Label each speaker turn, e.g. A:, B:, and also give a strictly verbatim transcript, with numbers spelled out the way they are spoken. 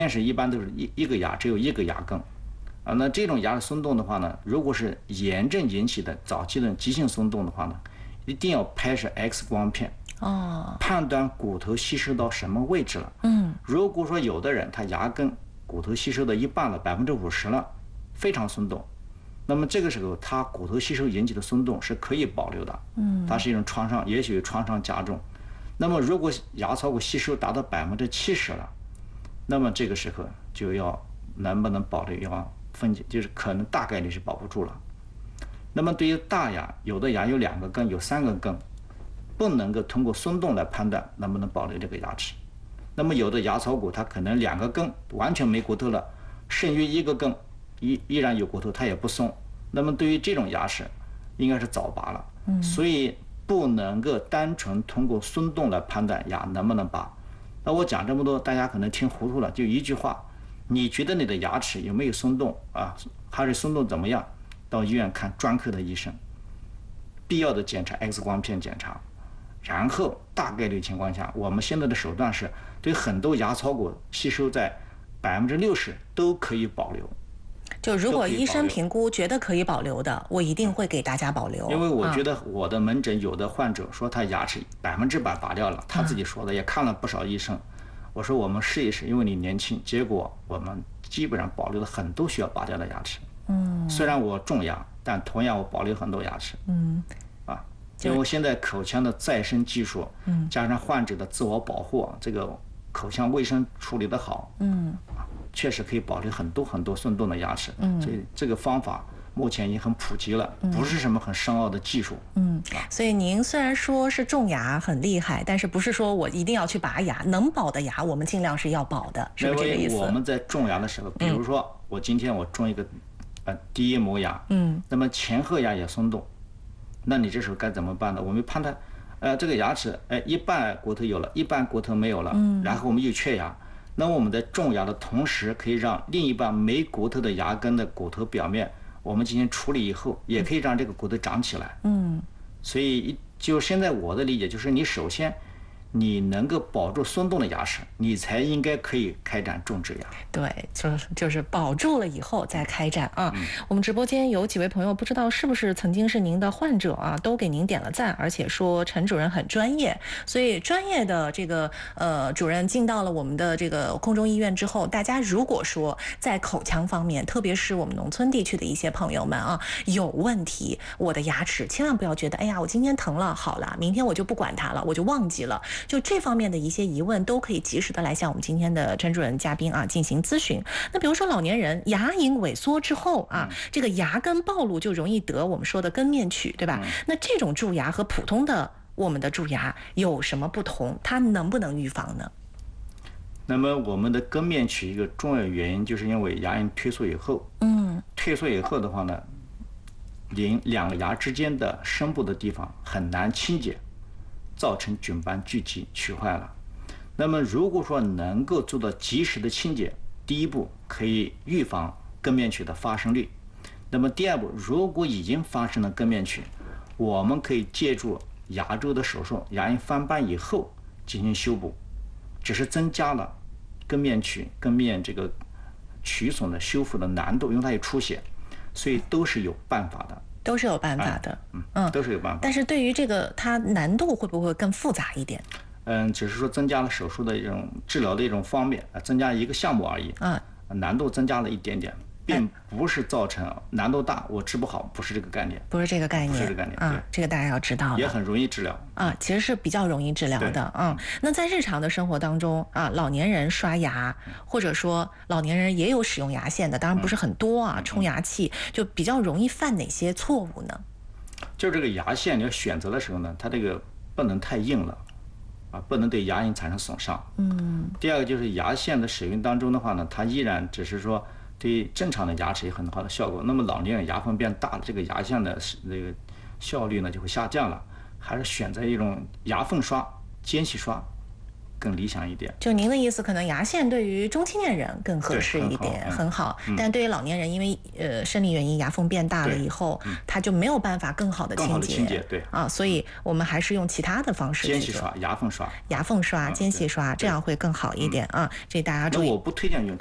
A: 是一般都是一一个牙只有一个牙根，啊，那这种牙的松动的话呢，如果是炎症引起的早期的急性松动的话呢，一定要拍摄 X 光片，
B: 哦，
A: 判断骨头吸收到什么位置了。
B: 嗯，
A: 如果说有的人他牙根骨头吸收到一半了，百分之五十了，非常松动，那么这个时候他骨头吸收引起的松动是可以保留的。嗯，它是一种创伤，也许创伤加重。那么如果牙槽骨吸收达到百分之七十了，那么这个时候就要能不能保留要分解，就是可能大概率是保不住了。那么对于大牙，有的牙有两个根，有三个根，不能够通过松动来判断能不能保留这个牙齿。那么有的牙槽骨它可能两个根完全没骨头了，剩余一个根依依然有骨头，它也不松。那么对于这种牙齿，应该是早拔了。嗯，所以不能够单纯通过松动来判断牙能不能拔。那我讲这么多，大家可能听糊涂了，就一句话：你觉得你的牙齿有没有松动啊？还是松动怎么样？到医院看专科的医生，必要的检查 X 光片检查，然后大概率情况下，我们现在的手段是对很多牙槽骨吸收在百分之六十都可以保留。
B: 就如果医生评估觉得可以保留的，我一定会给大家保留。
A: 因为我觉得我的门诊有的患者说他牙齿百分之百拔掉了，他自己说的，也看了不少医生。我说我们试一试，因为你年轻，结果我们基本上保留了很多需要拔掉的牙齿。嗯，虽然我种牙，但同样我保留很多牙齿。嗯，啊，因为我现在口腔的再生技术，嗯，加上患者的自我保护，这个口腔卫生处理得好，嗯，确实可以保留很多很多松动的牙齿。嗯，所以这个方法目前已经很普及了，不是什么很深奥的技术。
B: 嗯，所以您虽然说是种牙很厉害，但是不是说我一定要去拔牙，能保的牙我们尽量是要保的，是不是这个意思？
A: 因为我们在种牙的时候，比如说我今天我种一个呃第一磨牙，嗯，那么前后牙也松动，那你这时候该怎么办呢？我们判断，呃，这个牙齿，哎，一半骨头有了，一半骨头没有了，嗯，然后我们又缺牙。那么我们在种牙的同时，可以让另一半没骨头的牙根的骨头表面，我们进行处理以后，也可以让这个骨头长起来。嗯，所以就现在我的理解就是，你首先你能够保住松动的牙齿，你才应该可以开展种植牙。
B: 对，就是就是保住了以后再开展啊。嗯、我们直播间有几位朋友，不知道是不是曾经是您的患者啊，都给您点了赞，而且说陈主任很专业。所以专业的这个呃主任进到了我们的这个空中医院之后，大家如果说在口腔方面，特别是我们农村地区的一些朋友们啊，有问题，我的牙齿千万不要觉得，哎呀，我今天疼了，好了，明天我就不管它了，我就忘记了。就这方面的一些疑问，都可以及时的来向我们今天的陈主任嘉宾啊进行咨询。那比如说老年人牙龈萎缩之后啊，这个牙根暴露就容易得我们说的根面龋，对吧？那这种蛀牙和普通的我们的蛀牙有什么不同？它能不能预防呢？
A: 那么我们的根面龋一个重要原因，就是因为牙龈退缩以后，嗯，退缩以后的话呢，两两个牙之间的深部的地方很难清洁，造成菌斑聚集龋坏了。那么如果说能够做到及时的清洁，第一步可以预防根面龋的发生率。那么第二步，如果已经发生了根面龋，我们可以借助牙周的手术，牙龈翻瓣以后进行修补，只是增加了根面龋根面这个龋损的修复的难度，因为它有出血，所以都是有办法的。
B: 都是有办法的，
A: 嗯嗯，都是有办法。
B: 但是对于这个，它难度会不会更复杂一点？
A: 嗯，只是说增加了手术的一种治疗的一种方面，增加一个项目而已。啊，难度增加了一点点，并不是造成难度大，我治不好，不是这个概念。
B: 不是这个概念，
A: 不是这个概念
B: 啊，这个大家要知道了。
A: 也很容易治疗
B: 啊，其实是比较容易治疗的。嗯，那在日常的生活当中啊，老年人刷牙，或者说老年人也有使用牙线的，当然不是很多啊，冲牙器就比较容易犯哪些错误呢？
A: 就这个牙线你要选择的时候呢，它这个不能太硬了，啊，不能对牙龈产生损伤。嗯。第二个就是牙线的使用当中的话呢，它依然只是说对正常的牙齿有很好的效果。那么老年人牙缝变大了，这个牙线的这个效率呢就会下降了，还是选择一种牙缝刷、间隙刷， 更理想一点。
B: 就您的意思，可能牙线对于中青年人更合适一点，很好。很好嗯、但对于老年人，因为呃生理原因牙缝变大了以后，嗯、他就没有办法更好的清洁。
A: 更好的清洁，对
B: 啊，所以我们还是用其他的方式去做。
A: 间隙刷、牙缝刷、
B: 牙缝刷、间隙刷，这样会更好一点、嗯、啊。这大家注意。
A: 那我不推荐用